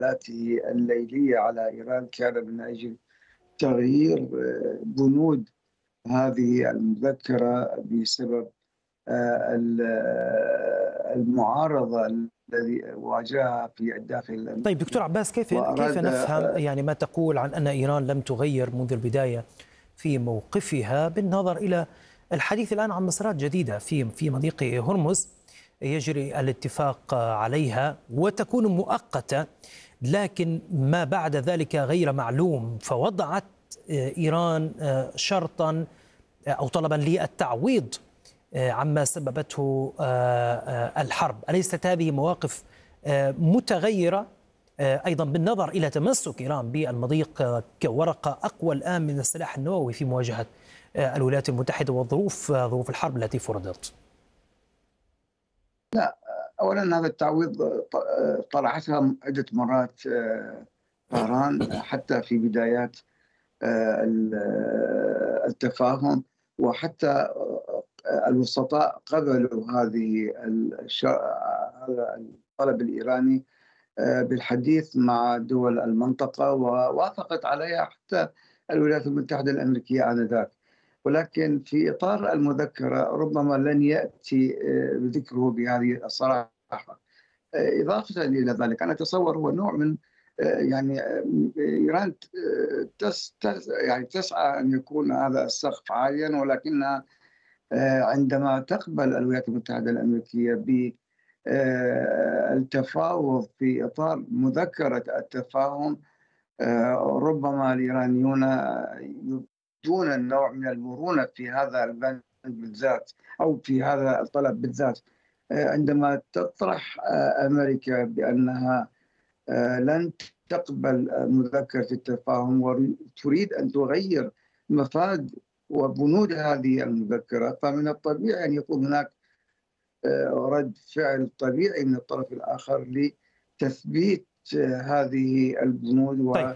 الليلية على إيران كان من أجل تغيير بنود هذه المذكرة بسبب المعارضة الذي واجهها في الداخل طيب الأمريكي. دكتور عباس، كيف وأراد نفهم يعني ما تقول عن أن إيران لم تغير منذ البداية في موقفها، بالنظر إلى الحديث الآن عن مسارات جديدة في مضيق هرمز يجري الاتفاق عليها وتكون مؤقتة، لكن ما بعد ذلك غير معلوم، فوضعت إيران شرطا أو طلبا للتعويض عما سببته الحرب؟ أليست هذه مواقف متغيرة أيضا بالنظر إلى تمسك إيران بالمضيق كورقة أقوى الآن من السلاح النووي في مواجهة الولايات المتحدة ظروف الحرب التي فرضت؟ لا، أولا هذا التعويض طرحتها عدة مرات طهران حتى في بدايات التفاهم، وحتى الوسطاء قبلوا هذا الطلب الإيراني بالحديث مع دول المنطقة، ووافقت عليها حتى الولايات المتحدة الأمريكية آنذاك. ولكن في إطار المذكرة ربما لن يأتي ذكره بهذه الصراحة. إضافة إلى ذلك أنا أتصور هو نوع من يعني إيران يعني تسعى أن يكون هذا السقف عاليا، ولكنها عندما تقبل الولايات المتحدة الأمريكية بالتفاوض في إطار مذكرة التفاهم، ربما الإيرانيون يبدون النوع من المرونة في هذا البند بالذات أو في هذا الطلب بالذات. عندما تطرح أمريكا بأنها لن تقبل مذكرة التفاهم وتريد أن تغير مفاد وبنود هذه المذكرة، فمن الطبيعي أن يكون هناك رد فعل طبيعي من الطرف الآخر لتثبيت هذه البنود طيب.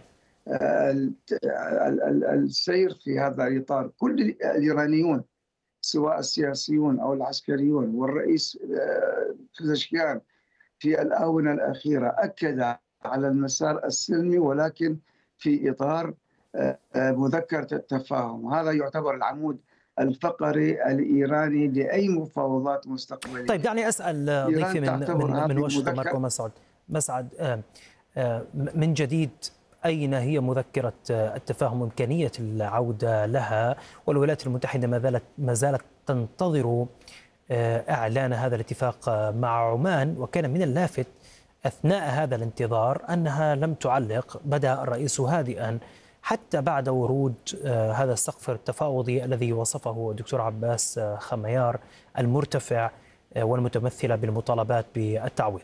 والسير في هذا الإطار. كل الإيرانيون سواء السياسيون أو العسكريون والرئيس پزشکیان في الآونة الأخيرة أكد على المسار السلمي، ولكن في إطار مذكرة التفاهم. هذا يعتبر العمود الفقري الإيراني لأي مفاوضات مستقبلية. طيب دعني أسأل ضيفي من واشنطن ماركو مسعد، من جديد أين هي مذكرة التفاهم؟ إمكانية العودة لها؟ والولايات المتحدة ما زالت تنتظر إعلان هذا الاتفاق مع عمان، وكان من اللافت أثناء هذا الانتظار أنها لم تعلق. بدأ الرئيس هادئا حتى بعد ورود هذا السقف التفاوضي الذي وصفه الدكتور عباس خميار المرتفع والمتمثلة بالمطالبات بالتعويض.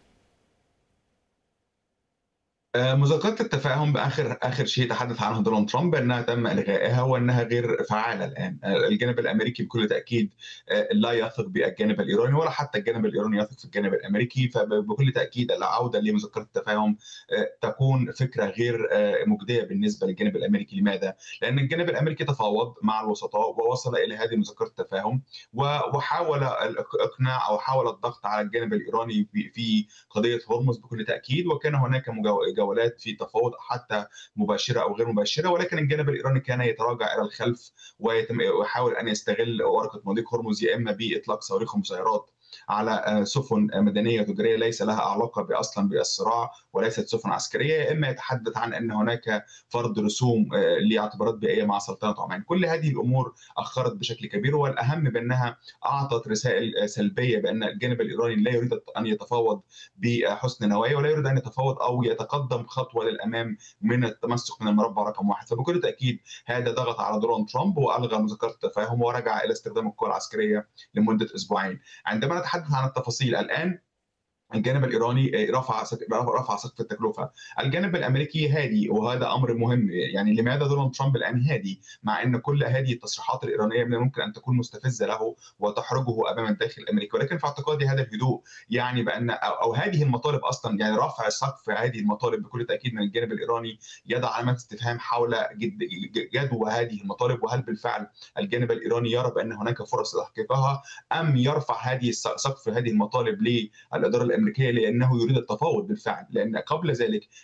مذكرة التفاهم بآخر شيء تحدث عنه دونالد ترامب أنها تم إلغائها وأنها غير فعالة الآن. الجانب الأمريكي بكل تأكيد لا يثق بالجانب الإيراني، ولا حتى الجانب الإيراني يثق في الجانب الأمريكي، فبكل تأكيد العودة لمذكرة التفاهم تكون فكرة غير مجدية بالنسبة للجانب الأمريكي. لماذا؟ لأن الجانب الأمريكي تفاوض مع الوسطاء ووصل إلى هذه مذكرة التفاهم، وحاول الإقناع أو حاول الضغط على الجانب الإيراني في قضية هرمز بكل تأكيد، وكان هناك جولات في تفاوض حتى مباشرة أو غير مباشرة، ولكن الجانب الإيراني كان يتراجع إلى الخلف ويحاول أن يستغل ورقة مضيق هرمز، يا إما بإطلاق صواريخ ومسيرات على سفن مدنيه تجاريه ليس لها علاقه اصلا بالصراع وليست سفن عسكريه، يا اما يتحدث عن ان هناك فرض رسوم لاعتبارات بيئيه مع سلطنه عمان. كل هذه الامور اخرت بشكل كبير، والاهم بانها اعطت رسائل سلبيه بان الجانب الايراني لا يريد ان يتفاوض بحسن نوايا، ولا يريد ان يتفاوض او يتقدم خطوه للامام من التمسك من المربع رقم واحد. فبكل تاكيد هذا ضغط على دونالد ترامب والغى مذكره التفاهم ورجع الى استخدام القوى العسكريه لمده اسبوعين. عندما نتحدث عن التفاصيل الآن، الجانب الإيراني رفع سقف التكلفة، الجانب الأمريكي هادي، وهذا أمر مهم. يعني لماذا دونالد ترامب الآن هادي مع أن كل هذه التصريحات الإيرانية من الممكن أن تكون مستفزة له وتحرجه أمام الداخل الأمريكي؟ ولكن في اعتقادي هذا الهدوء يعني بأن أو هذه المطالب أصلا، يعني رفع سقف هذه المطالب بكل تأكيد من الجانب الإيراني يضع علامات استفهام حول جدوى هذه المطالب، وهل بالفعل الجانب الإيراني يرى بأن هناك فرص لتحقيقها، أم يرفع هذه سقف هذه المطالب للإدارة الأمريكية لأنه يريد التفاوض بالفعل. لأن قبل ذلك